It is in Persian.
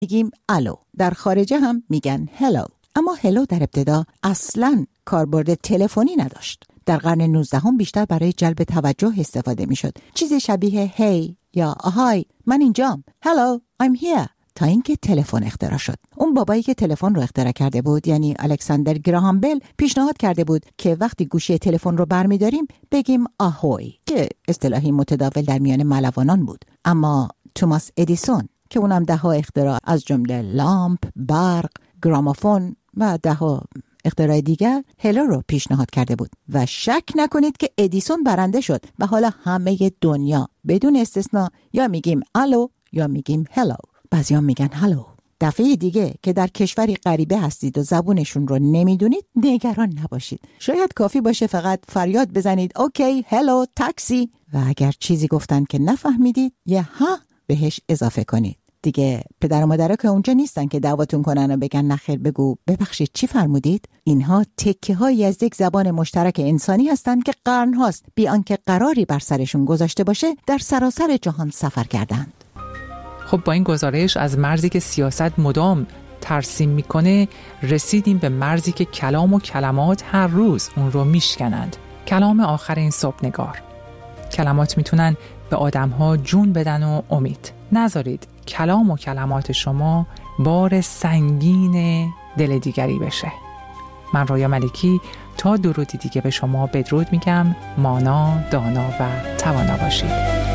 میگیم الو. در خارجه هم میگن هلو. اما هلو در ابتدا اصلاً کاربرد تلفنی نداشت. در قرن 19 بیشتر برای جلب توجه استفاده میشد. چیزی شبیه هی یا آهای من اینجام، هلو I'm here، تا اینکه تلفن اختراع شد. اون بابایی که تلفن رو اختراع کرده بود، یعنی الکساندر گراهام بل، پیشنهاد کرده بود که وقتی گوشی تلفن رو برمی‌داریم بگیم آهوی، که اصطلاحی متداول در میان ملوانان بود. اما توماس ادیسون که اونم ده‌ها اختراع از جمله لامپ، برق، گرامافون و ده‌ها اختراع دیگر هلو رو پیشنهاد کرده بود و شک نکنید که ادیسون برنده شد و حالا همه دنیا بدون استثنا یا میگیم الو یا میگیم هلو. بعضیا میگن هلو. دفعه دیگه که در کشوری غریبه هستید و زبونشون رو نمیدونید نگران نباشید. شاید کافی باشه فقط فریاد بزنید اوکی هلو تاکسی، و اگر چیزی گفتن که نفهمیدید یه ها بهش اضافه کنید. دیگه پدر و مادرها که اونجا نیستن که دعواتون کنن و بگن نخیر بگو ببخشید چی فرمودید. اینها تکه هایی از یک زبان مشترک انسانی هستند که قرن هاست بی آنکه قراری بر سرشون گذاشته باشه در سراسر جهان سفر کردند. خب با این گزارش از مرزی که سیاست مدام ترسیم میکنه رسیدیم به مرزی که کلام و کلمات هر روز اون رو میشکنند. کلام آخر این صبحنگار. کلمات میتونن به آدمها جون بدن و امید. نذارید کلام و کلمات شما بار سنگین دل دیگری بشه. من رویا ملکی تا درودی دیگه به شما بدرود میگم. مانا، دانا و توانا باشید.